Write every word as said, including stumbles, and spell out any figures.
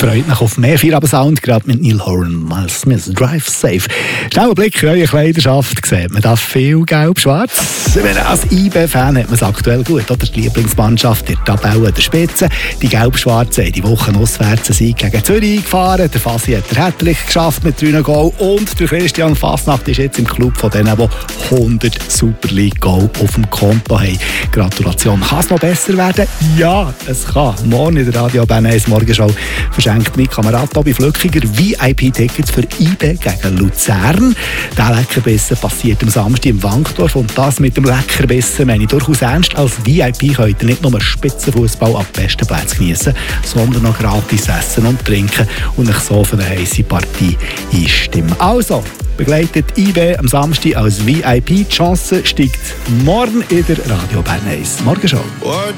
Freut mich auf mehr Feierabend-Sound, gerade mit Neil Horan, Miles Smith, Drive Safe. Schnell ein Blick in eure Kleiderschaft, sieht man da viel gelb-schwarz. Als I B-Fan hat man es aktuell gut, oder? Die Lieblingsmannschaft, der Tabelle der Spitze. Die Gelb-Schwarzen haben die Woche auswärts einen Sieg gegen Zürich gefahren. Der Fassi hat der Hattrick geschafft mit drei Goal. Und der Christian Fasnacht ist jetzt im Club von denen, die hundert Super League Goal auf dem Konto haben. Gratulation. Kann es noch besser werden? Ja, es kann. Morgen in der Radio Bern eins Morgenshow verschenkt mein Kamerad Tobi Flückiger V I P-Tickets für I B gegen Luzern. Der Leckerbissen passiert am Samstag im Wankdorf und das mit dem Leckerbissen meine ich durchaus ernst. Als V I P könnt ihr nicht nur Spitzenfußball ab besten Plätzen genießen, sondern noch gratis essen und trinken und euch so für eine heisse Partie einstimmen. Also, begleitet I B am Samstag als V I P. Die Chance steigt morgen in der Radio Bern eins Morgenshow.